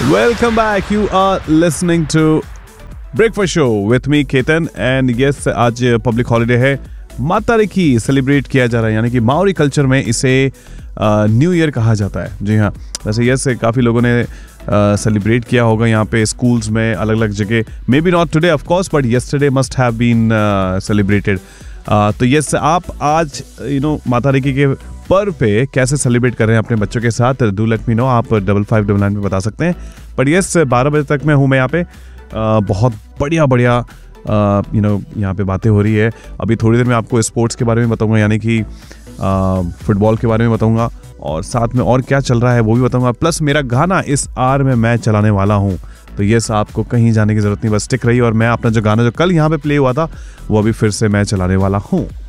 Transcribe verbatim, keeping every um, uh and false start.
Welcome back. You are listening to Breakfast Show with me Ketan and yes आज public holiday है, मातारिकी celebrate किया जा रहा है, यानी कि माओरी कल्चर में इसे न्यू ईयर कहा जाता है। जी हाँ, वैसे यस काफ़ी लोगों ने सेलिब्रेट uh, किया होगा यहाँ पे स्कूल्स में अलग अलग जगह, may be not today of course but yesterday must have been celebrated. तो यस आप आज यू नो मातारिकी के पर्व पे कैसे सेलिब्रेट कर रहे हैं अपने बच्चों के साथ, डू लेट मी नो। आप डबल फाइव डबल नाइन पे बता सकते हैं। बट यस बारह बजे तक मैं हूँ मैं यहाँ पे, uh, बहुत बढ़िया बढ़िया यू नो यहाँ पे बातें हो रही है। अभी थोड़ी देर में आपको स्पोर्ट्स के बारे में बताऊंगा, यानी कि फुटबॉल के बारे में बताऊंगा और साथ में और क्या चल रहा है वो भी बताऊंगा। प्लस मेरा गाना इस आर में मैं चलाने वाला हूँ, तो यस आपको कहीं जाने की ज़रूरत नहीं, बस स्टिक रही। और मैं अपना जो गाना जो कल यहाँ पे प्ले हुआ था वो अभी फिर से मैं चलाने वाला हूँ।